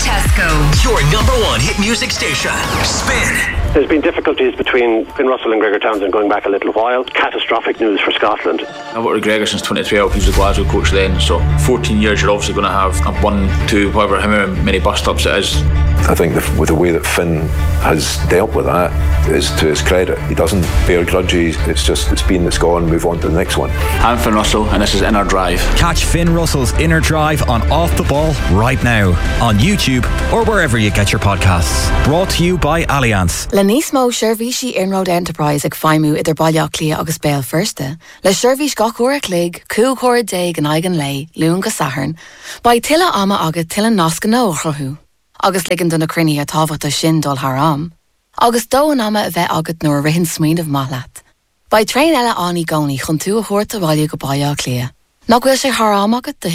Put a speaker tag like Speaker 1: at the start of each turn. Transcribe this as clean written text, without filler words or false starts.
Speaker 1: Tesco.
Speaker 2: Your number one hit music station. Spin.
Speaker 3: There's been difficulties between Finn Russell and Gregor Townsend going back a little while. Catastrophic news for Scotland.
Speaker 4: I've worked with Gregor since 2012. He was the Glasgow coach then. So 14 years, you're obviously going to have 1, 2, however many bus stops it is.
Speaker 5: I think with the way that Finn has dealt with that is to his credit. He doesn't bear grudges. It's been, it's gone, move on to the next one.
Speaker 4: I'm Finn Russell and this is Inner Drive.
Speaker 6: Catch Finn Russell's Inner Drive on Off the Ball right now on YouTube or wherever you get your podcasts. Brought to you by Allianz.
Speaker 7: Le nísmó seirbhísí Inroad Enterprise ag feimú idir bailach lia agus béal firste. Le seirbhís gachúra clig, cúchúra déig an aigen lei, lún go saharn. Ba tilla ama agad tilla nasca nó chorthú. Agus ligan duna crinne a tábhachta sin dul haram. Agus dó an ama a bheith agad nuair rihin smaoin of maithleat. Ba trein eile aní gcónaí chun tú a chuirta bhaile go bailach lia. Nach bhfuil sé haram agad de